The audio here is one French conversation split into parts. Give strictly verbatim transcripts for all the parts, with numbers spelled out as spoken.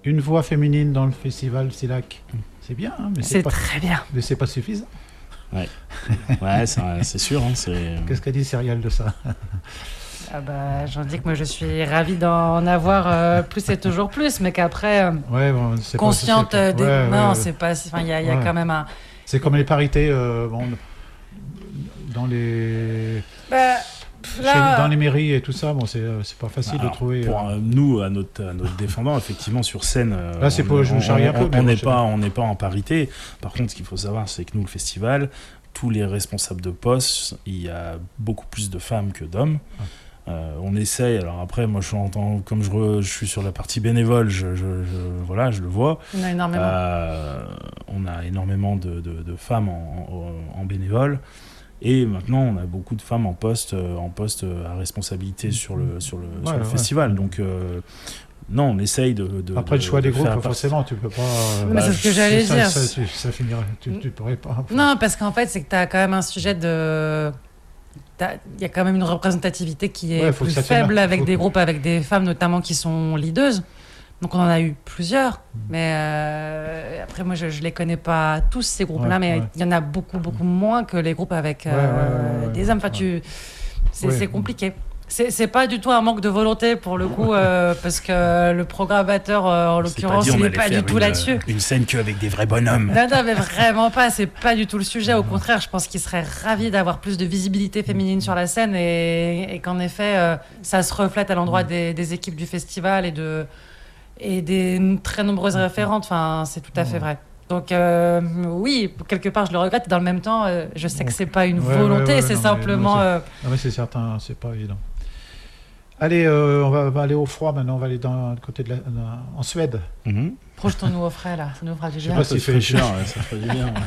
une voix féminine dans le festival Silac. C'est bien, hein, mais c'est, c'est pas, très bien. Mais c'est pas suffisant. Ouais, ouais c'est, c'est sûr. Hein, c'est... Qu'est-ce qu'a dit Cérial de ça? Ah bah, j'en dis que moi je suis ravie d'en avoir euh, plus et toujours plus, mais qu'après, euh, ouais, bon, c'est consciente pas, c'est des... ouais, non, ouais, c'est pas... Il y a, y a ouais. quand même un... C'est comme les parités, euh, bon, dans les... Bah, là... Chez, dans les mairies et tout ça, bon, c'est, c'est pas facile Alors, de trouver... Pour euh, nous, à notre, à notre défendant, effectivement, sur scène, euh, là, c'est on, pour, je vous charrie un peu, on n'est pas, on n'est pas en parité. Par contre, ce qu'il faut savoir, c'est que nous, le festival, tous les responsables de poste, il y a beaucoup plus de femmes que d'hommes. Ah. Euh, on essaye, alors après moi je suis en temps, comme je, re, je suis sur la partie bénévole, je, je, je, voilà, je le vois. On a énormément, euh, on a énormément de, de, de femmes en, en, en bénévole, et maintenant on a beaucoup de femmes en poste, en poste à responsabilité sur le, sur le, ouais, sur le ouais. festival. Donc euh, non, on essaye de. de Après de, le choix de des groupes, faire forcément, tu peux pas. Mais bah, c'est ce que j'allais ça, dire. Ça, ça, ça finirait, tu, tu pourrais pas. Non, parce qu'en fait, c'est que tu as quand même un sujet de. Il y a quand même une représentativité qui est ouais, plus faible avec faut... des groupes, avec des femmes notamment qui sont leaders. Donc on en a eu plusieurs, mmh. mais euh, après moi je ne les connais pas tous ces groupes-là, ouais, mais ouais. il y en a beaucoup beaucoup moins que les groupes avec euh, ouais, ouais, ouais, des hommes. Enfin, tu... c'est, ouais. c'est compliqué. C'est, c'est pas du tout un manque de volonté pour le coup, euh, parce que le programmateur, euh, en l'occurrence, il n'est pas du tout une, là-dessus. Une scène qu'avec des vrais bonhommes. Non, non, mais vraiment pas. C'est pas du tout le sujet. Au contraire, je pense qu'il serait ravi d'avoir plus de visibilité féminine sur la scène et, et qu'en effet, euh, ça se reflète à l'endroit des, des équipes du festival et, de, et des très nombreuses référentes. Enfin, c'est tout à fait vrai. Donc euh, oui, quelque part je le regrette. Dans le même temps, euh, je sais que c'est pas une ouais, volonté, ouais, ouais, c'est non, simplement. Mais, non, euh... c'est, non, mais c'est certain, c'est pas évident. Allez, euh, on va, va aller au froid maintenant. On va aller dans côté de la, dans, en Suède. Mm-hmm. Projetons-nous au frais là, ça nous fera du bien. Je sais pas si ça fait cher, ouais, ça ferait du bien. Ouais.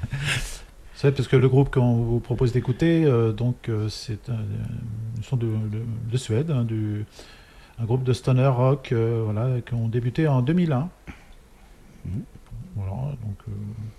C'est parce que le groupe qu'on vous propose d'écouter, euh, donc euh, c'est euh, ils sont de, de, de Suède, hein, du, un groupe de stoner rock, euh, voilà, qui ont débuté en deux mille un. Mm-hmm. Voilà, donc euh,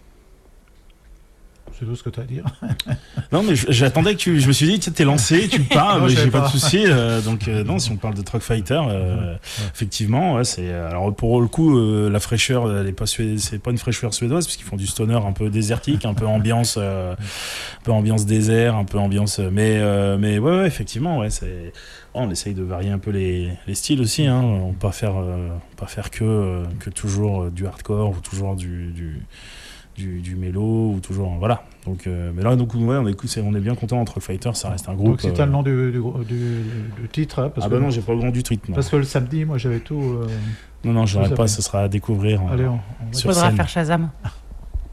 c'est tout ce que tu as à dire. Non, mais j'attendais que tu. Je me suis dit, tu t'es lancé, tu parles, non, mais j'ai pas, pas de souci. Euh, donc, euh, non, si on parle de Truck Fighter, euh, ouais. effectivement, ouais, c'est. Alors, pour le coup, euh, la fraîcheur, elle est pas sué... c'est pas une fraîcheur suédoise, parce qu'ils font du stoner un peu désertique, un peu ambiance, euh, un peu ambiance désert, un peu ambiance. Mais, euh, mais ouais, ouais, effectivement, ouais, c'est. Oh, on essaye de varier un peu les, les styles aussi, hein. On peut pas faire, euh, pas faire que, euh, que toujours du hardcore ou toujours du. du Du, du mélo ou toujours voilà donc euh, mais là donc ouais on est on est bien content entre Fighter, ça reste un groupe. Donc c'est euh... le nom du, du, du, du titre hein, parce ah bah que non j'ai pas le nom du titre non. Parce que le samedi moi j'avais tout euh... non non j'aurais pas, ce sera à découvrir en, Allez, on, on faudra faire Shazam.